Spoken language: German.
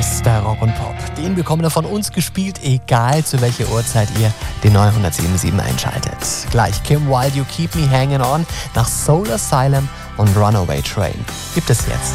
bester Rock und Pop. Den bekommt ihr von uns gespielt, egal zu welcher Uhrzeit ihr den 907.7 einschaltet. Gleich Kim Wilde, You Keep Me Hanging On, nach Soul Asylum und Runaway Train gibt es jetzt.